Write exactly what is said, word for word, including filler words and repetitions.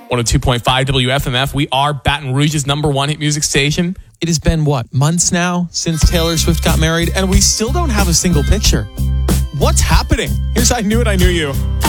one oh two point five W F M F. We are Baton Rouge's number one hit music station. It has been, what, months now since Taylor Swift got married, and we still don't have a single picture. What's happening? Here's I Knew It, I Knew You.